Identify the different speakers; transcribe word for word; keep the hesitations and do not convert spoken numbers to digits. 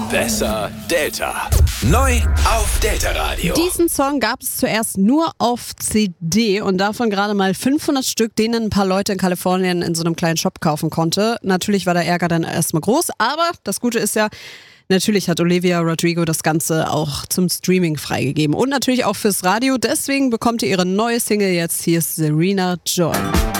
Speaker 1: Besser Delta. Neu auf Delta Radio.
Speaker 2: Diesen Song gab es zuerst nur auf C D und davon gerade mal fünfhundert Stück, denen ein paar Leute in Kalifornien in so einem kleinen Shop kaufen konnte. Natürlich war der Ärger dann erstmal groß, aber das Gute ist ja, natürlich hat Olivia Rodrigo das Ganze auch zum Streaming freigegeben und natürlich auch fürs Radio. Deswegen bekommt ihr ihre neue Single jetzt. Hier ist Serena Joy.